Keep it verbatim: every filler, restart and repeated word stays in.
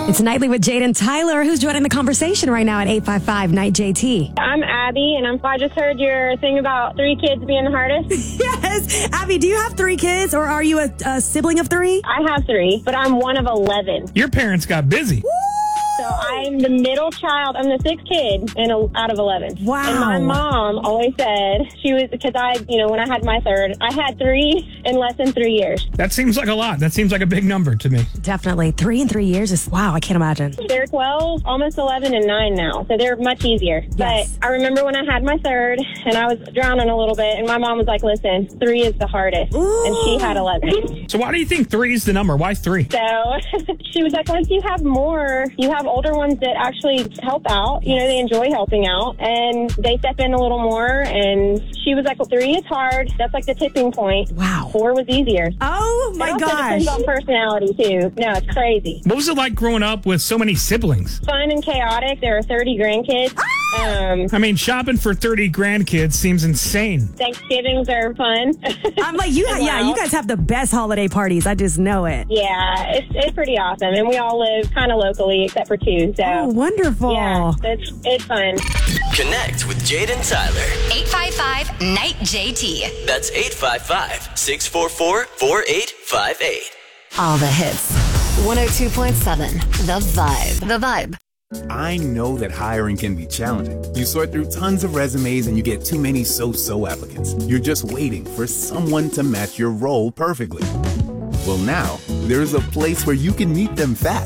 It's Nightly with Jade and Tyler, who's joining the conversation right now at eight five five, Night J T. I'm Abby, and I'm, I just heard your thing about three kids being the hardest. Yes. Abby, do you have three kids, or are you a, a sibling of three? I have three, but I'm one of eleven. Your parents got busy. Woo! So I'm the middle child. I'm the sixth kid in a, out of eleven. Wow. And my mom always said, she was, because I, you know, when I had my third, I had three in less than three years. That seems like a lot. That seems like a big number to me. Definitely. Three in three years is, wow, I can't imagine. They're twelve, almost eleven, and nine now. So they're much easier. Yes. But I remember when I had my third, and I was drowning a little bit, and my mom was like, listen, three is the hardest. Ooh. And she had eleven. So why do you think three is the number? Why three? So she was like, once you have more, you have older ones that actually help out. You know, they enjoy helping out, and they step in a little more. And she was like, well, three is hard. That's like the tipping point. Wow. Four was easier. Oh, my it also gosh. depends on personality, too. No, it's crazy. What was it like growing up with so many siblings? Fun and chaotic. There are thirty grandkids. Um, I mean, shopping for thirty grandkids seems insane. Thanksgivings are fun. I'm like, you, ha- yeah, you guys have the best holiday parties. I just know it. Yeah, it's it's pretty awesome. And we all live kind of locally, except for two. So, Oh, wonderful. yeah, it's, it's fun. Connect with Jade and Tyler. eight five five, Night J T. That's eight five five, six four four, four eight five eight. All the hits. one oh two point seven, The Vibe. The Vibe. I know that hiring can be challenging. You sort through tons of resumes and you get too many so-so applicants. You're just waiting for someone to match your role perfectly. Well, now, there's a place where you can meet them fast